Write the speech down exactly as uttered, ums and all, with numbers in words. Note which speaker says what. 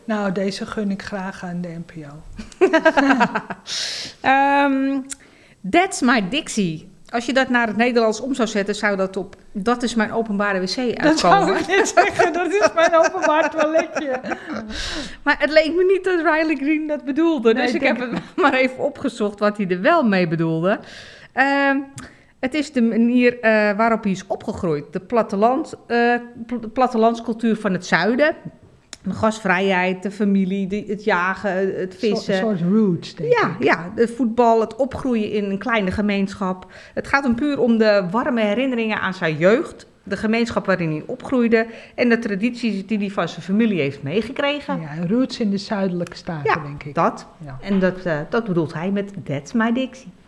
Speaker 1: Nou, deze gun ik graag aan de N P O.
Speaker 2: um, That's my Dixie. Als je dat naar het Nederlands om zou zetten, zou dat op dat is mijn openbare wc uitkomen.
Speaker 1: Dat zou ik niet zeggen, dat is mijn openbaar toiletje.
Speaker 2: Maar het leek me niet dat Riley Green dat bedoelde.
Speaker 1: Nee,
Speaker 2: dus ik,
Speaker 1: ik
Speaker 2: heb het maar even opgezocht wat hij er wel mee bedoelde. Uh, het is de manier uh, waarop hij is opgegroeid. De platteland, uh, plattelandscultuur van het zuiden. De gastvrijheid, de familie, de, het jagen, het vissen.
Speaker 1: Een soort roots, denk
Speaker 2: ja,
Speaker 1: ik.
Speaker 2: Ja, het voetbal, het opgroeien in een kleine gemeenschap. Het gaat hem puur om de warme herinneringen aan zijn jeugd. De gemeenschap waarin hij opgroeide. En de tradities die hij van zijn familie heeft meegekregen.
Speaker 1: Ja, roots in de zuidelijke staten,
Speaker 2: ja,
Speaker 1: denk ik.
Speaker 2: Dat.
Speaker 1: Ja,
Speaker 2: En dat, uh, dat bedoelt hij met That's my Dixie.